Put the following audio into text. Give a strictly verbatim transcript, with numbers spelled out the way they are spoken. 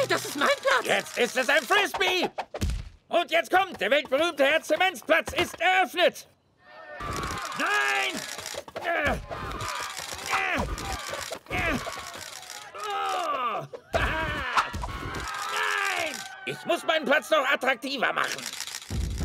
das ist mein Platz. Jetzt ist es ein Frisbee. Und jetzt kommt, der weltberühmte Herr Zementsplatz ist eröffnet. Nein! Äh, äh, äh. Oh. Nein! Ich muss meinen Platz noch attraktiver machen.